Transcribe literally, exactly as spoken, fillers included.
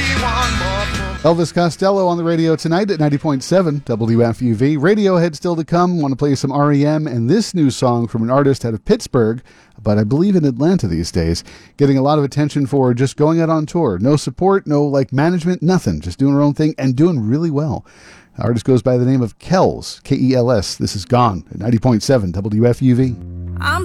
Elvis Costello on the radio tonight at ninety point seven W F U V. Radiohead still to come. Want to play some R E M and this new song from an artist out of Pittsburgh, but I believe in Atlanta these days. Getting a lot of attention for just going out on tour. No support, no like management, nothing. Just doing her own thing and doing really well. The artist goes by the name of Kells, K E L S. This is Gone at ninety point seven W F U V.